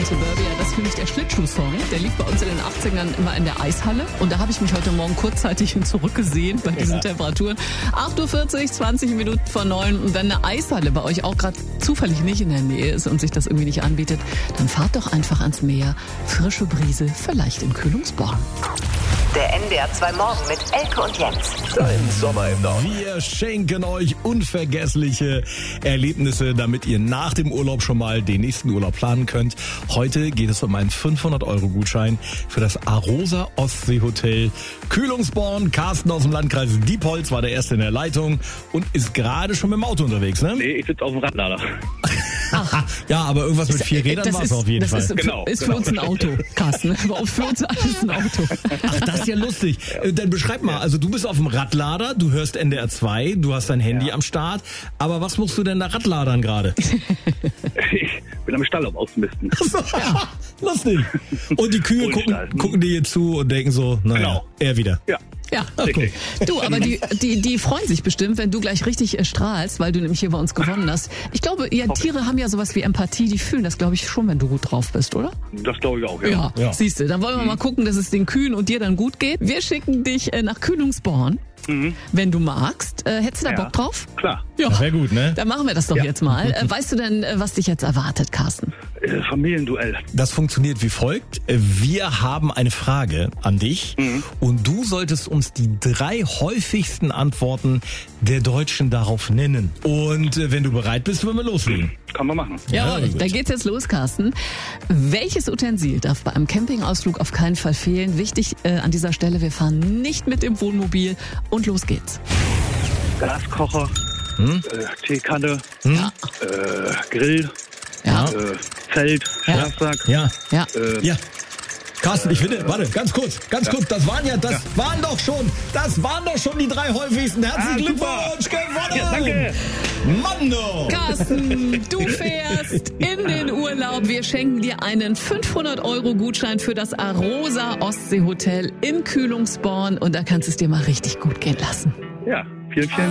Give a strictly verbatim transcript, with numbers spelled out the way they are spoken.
Little Birdie, ja, das ist für mich der Schlittschuh-Song. Der lief bei uns in den achtzigern immer in der Eishalle. Und da habe ich mich heute Morgen kurzzeitig zurückgesehen bei diesen ja. Temperaturen. acht Uhr vierzig, zwanzig Minuten vor neun. Und wenn eine Eishalle bei euch auch gerade zufällig nicht in der Nähe ist und sich das irgendwie nicht anbietet, dann fahrt doch einfach ans Meer. Frische Brise, vielleicht in Kühlungsborn. Der N D R zwei Morgen mit Elke und Jens. Dein Sommer im Norden. Wir schenken euch unvergessliche Erlebnisse, damit ihr nach dem Urlaub schon mal den nächsten Urlaub planen könnt. Heute geht es um einen fünfhundert Euro Gutschein für das Arosa Ostseehotel Kühlungsborn. Carsten aus dem Landkreis Diepholz war der Erste in der Leitung und ist gerade schon mit dem Auto unterwegs, ne? Nee, ich sitze auf dem Radlader. Ach. Ja, aber irgendwas mit vier Rädern war es auf jeden das Fall. Ist, genau, ist für genau. uns ein Auto, Carsten. Für uns alles ein Auto. Ach, das ist ja lustig. Ja. Dann beschreib mal, also du bist auf dem Radlader, du hörst N D R zwei, du hast dein Handy ja. am Start, aber was musst du denn da Radladern gerade? Ich bin am Stall, um auszumisten. Ja. Lustig. Und die Kühe gucken, gucken dir jetzt zu und denken so, naja, genau. er wieder. Ja. Ja, okay. Du, aber die, die, die freuen sich bestimmt, wenn du gleich richtig äh, strahlst, weil du nämlich hier bei uns gewonnen hast. Ich glaube, ja, Tiere haben ja sowas wie Empathie, die fühlen das, glaube ich, schon, wenn du gut drauf bist, oder? Das glaube ich auch, ja. Ja, ja. Siehst du, dann wollen wir mal gucken, dass es den Kühen und dir dann gut geht. Wir schicken dich äh, nach Kühlungsborn, mhm. wenn du magst. Äh, hättest du da ja. Bock drauf? Klar. Ja, wäre gut, ne? Dann machen wir das doch ja. jetzt mal. Äh, weißt du denn, äh, was dich jetzt erwartet, Carsten? Äh, Familienduell. Das funktioniert wie folgt. Wir haben eine Frage an dich mhm. und du solltest uns die drei häufigsten Antworten der Deutschen darauf nennen. Und äh, wenn du bereit bist, wollen wir loslegen. Kann man machen. Ja, ja da geht's jetzt los, Carsten. Welches Utensil darf bei einem Campingausflug auf keinen Fall fehlen? Wichtig äh, an dieser Stelle, wir fahren nicht mit dem Wohnmobil und los geht's. Gaskocher, hm? äh, Teekanne, hm? äh, Grill, ja. äh, Zelt, Schlafsack. Ja, ja. Äh, ja. Carsten, ich finde, warte, ganz kurz, ganz ja. kurz, das waren ja, das ja. waren doch schon, das waren doch schon die drei häufigsten. Herzlichen ah, Glückwunsch, gewonnen! Ja, danke! Mando! Carsten, du fährst in den Urlaub. Wir schenken dir einen fünfhundert Euro Gutschein für das Arosa Ostseehotel in Kühlungsborn und da kannst du es dir mal richtig gut gehen lassen. Ja, vielen, vielen Dank.